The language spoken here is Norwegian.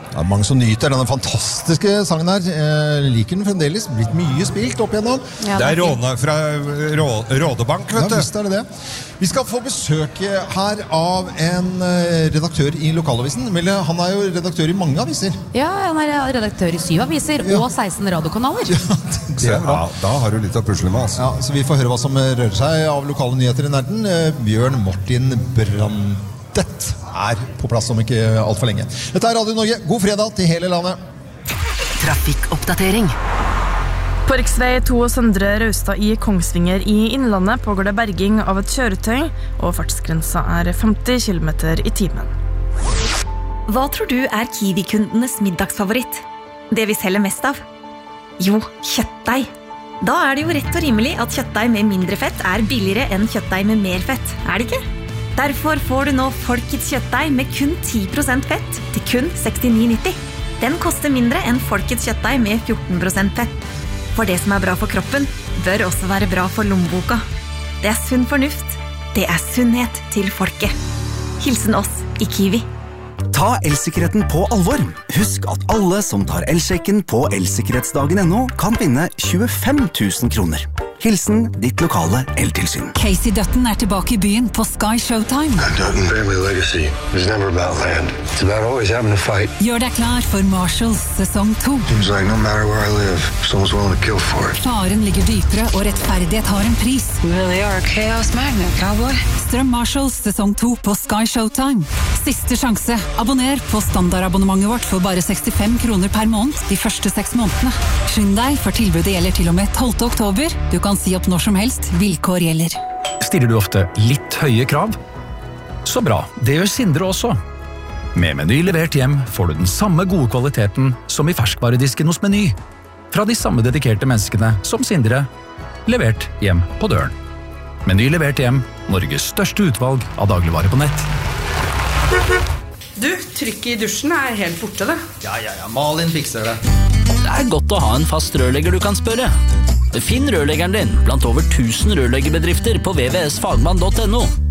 Det mange som nyter denne fantastiske sangen her. Liker den fremdeles. Blitt mye spilt opp igjennom. Ja, det Råne fra Rådebank, vet du. Ja, visst det det. Vi skal få besøk her av en redaktør i lokalavisen. Han jo redaktør i mange aviser. Ja, han redaktør i 7 aviser og 16 radiokanaler. Ja, da har du litt å pusle med, altså. Ja, så vi får høre hva som rører seg av lokale nyheter i Nerden. Bjørn Martin Brandet på plass om ikke alt for lenge. Dette Radio Norge. God fredag til hele landet. Trafikkoppdatering. På riksvei 2 Søndre Raustad i Kongsvinger i Innlandet pågår det berging av et kjøretøy, og fartsgrensa 50 km i timen. Hva tror du Kiwi-kundenes middagsfavoritt? Det vi selger mest av? Jo, kjøttdeig. Da det jo rett og rimelig at kjøttdeig med mindre fett billigere enn kjøttdeig med mer fett, det ikke? Derfor får du nå Folkets kjøttdeig med kun 10% fett til kun 69,90. Den koster mindre enn Folkets kjøttdeig med 14% fett. For det som bra for kroppen, bør også være bra for lommeboka. Det sunn fornuft. Det sunnhet til folket. Hilsen oss i Kiwi. Ta elsikkerheten på alvor. Husk at alle som tar elsjekken på elsikkerhetsdagen.no kan vinne 25 000 kroner. Hilsen ditt lokale eltilsyn. Casey Dutton tilbake i byen på Sky Showtime. Dutton family legacy is never about land. It's about always having to fight. Gjør deg klar for Marshalls sesong 2. Seems like no matter where I live, someone's willing to kill for it. Faren ligger dypere, og rettferdighet har en pris. You really are a chaos magnet, cowboy. Strøm Marshalls sesong 2 på Sky Showtime. Siste sjanse. Abonner på standardabonnementet vårt for bare 65 kroner per måned de første 6 månedene. Skynd deg, for tilbudet gjelder til og med 12. oktober. Du kan si opp når som helst. Vilkår gjelder. Stiller du ofte litt høye krav? Så bra, det gjør Sindre også. Med Meny levert hjem får du den samme gode kvaliteten som i ferskvaredisken hos Meny. Fra de samme dedikerte menneskene som Sindre. Levert hjem på døren. Meny levert hjem, Norges største utvalg av dagligvare på nett. Du, trykket i dusjen helt borte det. Ja, Malin fikser det. Det godt å ha en fast rørlegger du kan spørre. Finn rørleggeren din blant over 1000 rørleggerbedrifter på www.fagmann.no.